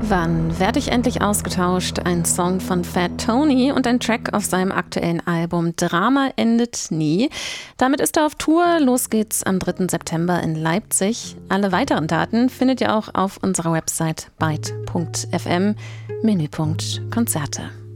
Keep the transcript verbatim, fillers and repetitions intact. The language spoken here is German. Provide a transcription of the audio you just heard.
Wann werde ich endlich ausgetauscht? Ein Song von Fat Tony und ein Track auf seinem aktuellen Album Drama endet nie. Damit ist er auf Tour. Los geht's am dritten September in Leipzig. Alle weiteren Daten findet ihr auch auf unserer Website byte punkt f m, Menüpunkt Konzerte.